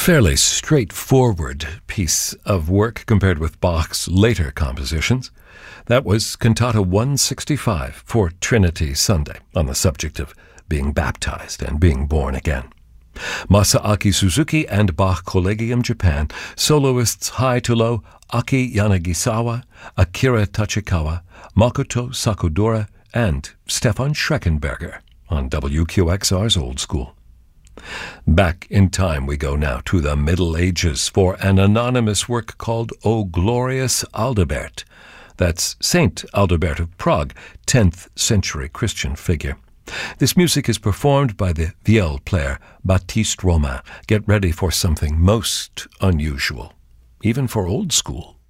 fairly straightforward piece of work compared with Bach's later compositions. That was Cantata 165 for Trinity Sunday, on the subject of being baptized and being born again. Masaaki Suzuki and Bach Collegium Japan, soloists high to low, Aki Yanagisawa, Akira Tachikawa, Makoto Sakudora, and Stefan Schreckenberger on WQXR's Old School. Back in time we go now to the Middle Ages for an anonymous work called O Glorious Aldebert. That's Saint Aldebert of Prague, 10th century Christian figure. This music is performed by the viol player Baptiste Romain. Get ready for something most unusual, even for old school.